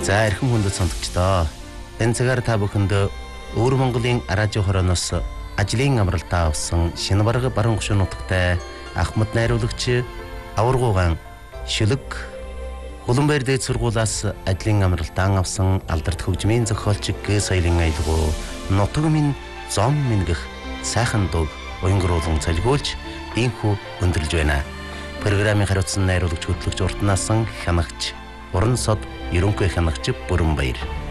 За эрхэм хүндэт сонсогчдоо. Энэ цагаар та бүхэнд Өвөр Монголын радио хорооноос ажлын амралтаа авсан шинэ бараг баруун гушуун нутагтай Ахмад найруулагч аваргуугаан шүлэг Улаанбаатар дээд сургуулиас ажлын амралтаа авсан алдарт хөгжмийн зохиолч Г соёлын аялгау нутаг минь зом минь гэх сайхан дуу уянгруулан цалгиулж инхүү өндөрлж байна. Программын хариуцсан найруулагч хөтлөгч уртнаасан хянагч Уран сод ерөнхий хянагч Бүрэнбаяр.